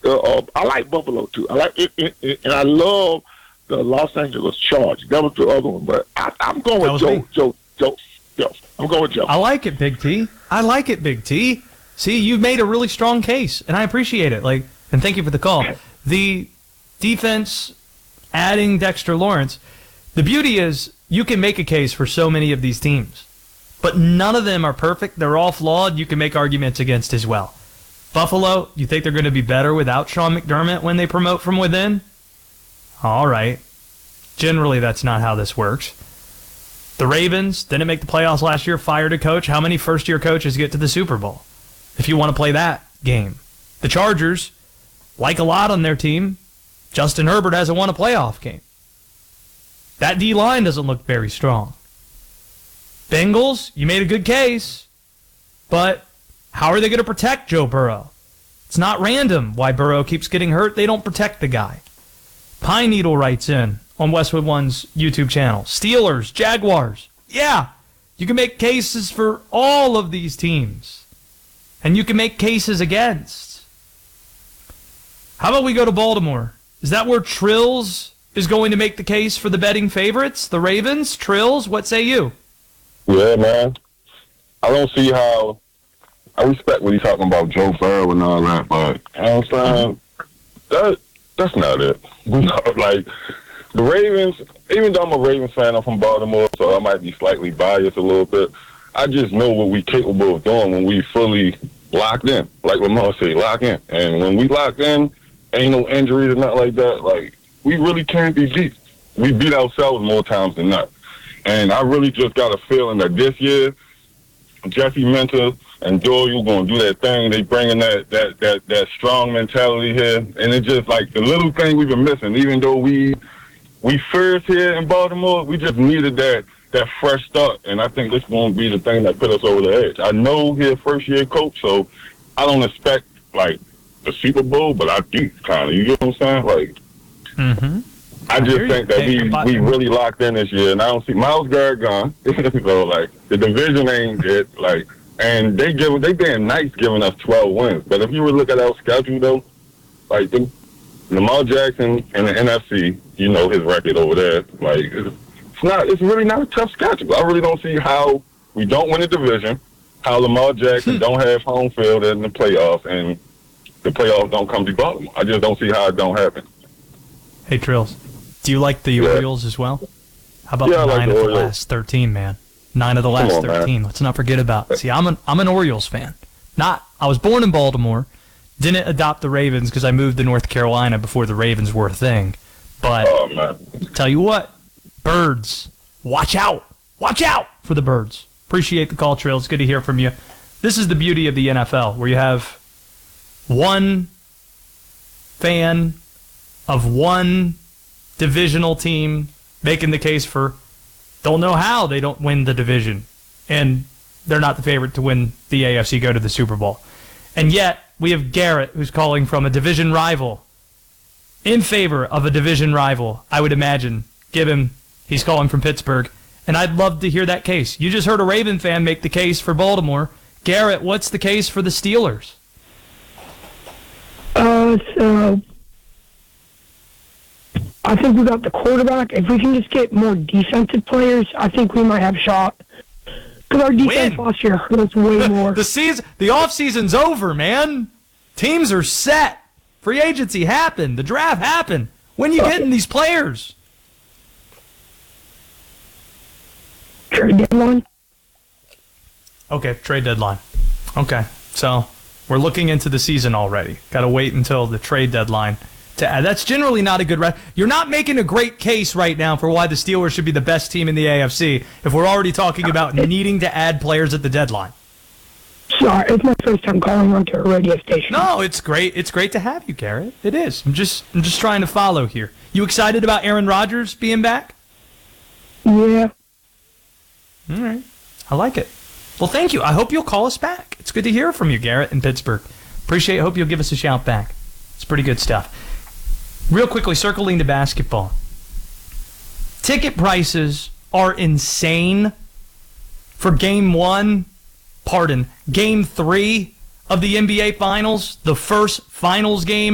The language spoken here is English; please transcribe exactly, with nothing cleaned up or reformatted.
uh, uh, I like Buffalo too. I like it, it, it, and I love the Los Angeles Chargers. That was the other one, but I, I'm going with Joe, Joe, Joe, Joe. I'm going with Joe. I like it, Big T. I like it, Big T. See, you've made a really strong case, and I appreciate it. Like, and thank you for the call. The defense adding Dexter Lawrence. The beauty is you can make a case for so many of these teams, but none of them are perfect. They're all flawed. You can make arguments against as well. Buffalo, you think they're going to be better without Sean McDermott when they promote from within? All right. Generally, that's not how this works. The Ravens didn't make the playoffs last year, fired a coach. How many first-year coaches get to the Super Bowl? If you want to play that game. The Chargers, like a lot on their team, Justin Herbert hasn't won a playoff game. That D-line doesn't look very strong. Bengals, you made a good case, but how are they going to protect Joe Burrow? It's not random why Burrow keeps getting hurt. They don't protect the guy. Pine Needle writes in on Westwood One's YouTube channel. Steelers, Jaguars. Yeah, you can make cases for all of these teams. And you can make cases against. How about we go to Baltimore? Is that where Trills is going to make the case for the betting favorites? The Ravens? Trills? What say you? Yeah, man. I don't see how... I respect what he's talking about, Joe Burrow and all that, but you know what I'm saying? That, that's not it. Like, the Ravens, even though I'm a Ravens fan, I'm from Baltimore, so I might be slightly biased a little bit. I just know what we're capable of doing when we fully locked in. Like Lamar said, lock in. And when we locked in, ain't no injuries or nothing like that. Like, we really can't be beat. We beat ourselves more times than not. And I really just got a feeling that this year, Jesse Minter and Doyle going to do that thing. They bringing that, that, that, that strong mentality here. And it's just like the little thing we've been missing. Even though we we first here in Baltimore, we just needed that that fresh start. And I think this is going to be the thing that put us over the edge. I know he's a first-year coach, so I don't expect, like, the Super Bowl, but I do kind of. You get what I'm saying? Like, mm-hmm. I just I think that hey, we we really locked in this year, and I don't see Myles Garrett gone. So, like, the division ain't it. Like, and they give they being nice giving us twelve wins. But if you would look at our schedule, though, like, the, Lamar Jackson in the N F C, you know his record over there. Like, it's not. It's really not a tough schedule. I really don't see how we don't win a division, how Lamar Jackson don't have home field in the playoffs, and the playoffs don't come to Baltimore. I just don't see how it don't happen. Hey, Trills, do you like the yeah. Orioles as well? How about yeah, the nine like the of the last thirteen, man? Nine of the last on, thirteen. Man. Let's not forget about. See, I'm an I'm an Orioles fan. Not. I was born in Baltimore. Didn't adopt the Ravens because I moved to North Carolina before the Ravens were a thing. But oh, man. Tell you what, Birds, watch out. Watch out for the Birds. Appreciate the call, Trills. Good to hear from you. This is the beauty of the N F L, where you have one fan of one divisional team making the case for don't know how they don't win the division. And they're not the favorite to win the A F C, go to the Super Bowl. And yet, we have Garrett, who's calling from a division rival, in favor of a division rival, I would imagine, given he's calling from Pittsburgh. And I'd love to hear that case. You just heard a Raven fan make the case for Baltimore. Garrett, what's the case for the Steelers? Uh, so I think we got the quarterback. If we can just get more defensive players, I think we might have a shot. Because our defense Win. last year hurt us way the, more. The season, the offseason's over, man. Teams are set. Free agency happened. The draft happened. When you getting these players? Trade deadline. Okay, trade deadline. Okay, so we're looking into the season already. Got to wait until the trade deadline to add. That's generally not a good... Re- You're not making a great case right now for why the Steelers should be the best team in the A F C if we're already talking about needing to add players at the deadline. Sorry, it's my first time calling onto a radio station. No, it's great. It's great to have you, Garrett. It is. I'm just I'm just trying to follow here. You excited about Aaron Rodgers being back? Yeah. All right. I like it. Well, thank you. I hope you'll call us back. It's good to hear from you, Garrett, in Pittsburgh. Appreciate it. Hope you'll give us a shout back. It's pretty good stuff. Real quickly, circling to basketball. Ticket prices are insane for game one, pardon, game three of the N B A Finals, the first finals game